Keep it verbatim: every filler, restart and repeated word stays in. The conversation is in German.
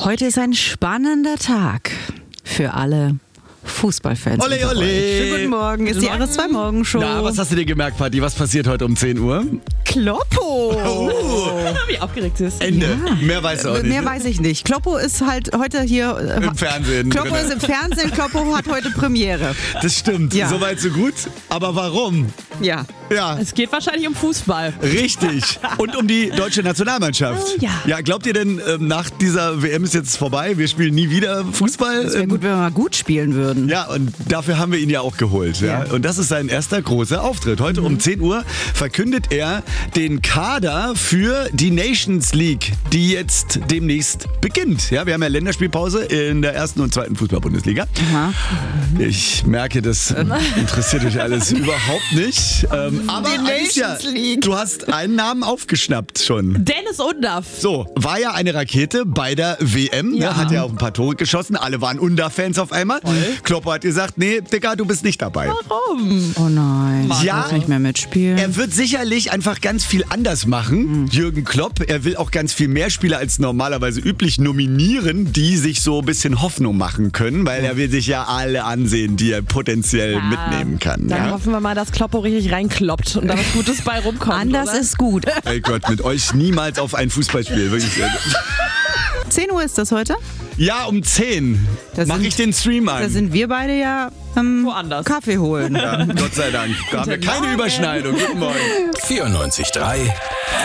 Heute ist ein spannender Tag für alle Fußballfans. Ole, unter ole. euch. Schönen guten Morgen, ist die R S zwei Morgenshow. Na, was hast du dir gemerkt, Patti? Was passiert heute um zehn Uhr? Kloppo! Oh, Wie aufgeregt ist. Ende. Ja. Mehr weißt du auch nicht. Mehr weiß ich nicht. Kloppo ist halt heute hier... äh, Im Fernsehen. Kloppo drinne. ist im Fernsehen, Kloppo hat heute Premiere. Das stimmt. Ja. Soweit so gut. Aber warum? Ja. Ja, Es geht wahrscheinlich um Fußball. richtig. Und um die deutsche Nationalmannschaft. Oh, ja. Ja, glaubt ihr denn, ähm, nach dieser W M ist jetzt vorbei, wir spielen nie wieder Fußball? Es wäre gut, wenn wir mal gut spielen würden. Ja, und dafür haben wir ihn ja auch geholt. Ja? Ja. Und das ist sein erster großer Auftritt. Heute um zehn Uhr verkündet er den Kader für die Nations League, die jetzt demnächst beginnt. Ja, wir haben ja Länderspielpause in der ersten und zweiten Fußball-Bundesliga. Aha. Ich merke, das interessiert euch alles überhaupt nicht. Ähm, aber Die Alicia, Nations League. du hast einen Namen aufgeschnappt schon. Dennis Undaff. So, war ja eine Rakete bei der W M, Ja. ne, hat ja auch ein paar Tore geschossen, alle waren Undaff-Fans auf einmal. Kloppo hat gesagt, nee, Digga, du bist nicht dabei. Warum? Oh nein, ich Ja. darf nicht mehr mitspielen. Er wird sicherlich einfach ganz viel anders machen, Jürgen Klopp. Er will auch ganz viel mehr Spieler als normalerweise üblich nominieren, die sich so ein bisschen Hoffnung machen können, weil er will sich ja alle ansehen, die er potenziell mitnehmen kann. Dann Ja? hoffen wir mal, dass Kloppo richtig reinkloppt und da was Gutes bei rumkommt. Anders oder? ist gut. Ey Gott, mit euch niemals auf ein Fußballspiel. Wirklich. zehn Uhr ist das heute. Ja, um zehn Da mache sind- ich den Stream an. Da sind wir beide ja ähm, Woanders. Kaffee holen. Ja, Gott sei Dank. Da haben wir keine Morgen. Überschneidung. Guten Morgen. vierundneunzig Komma drei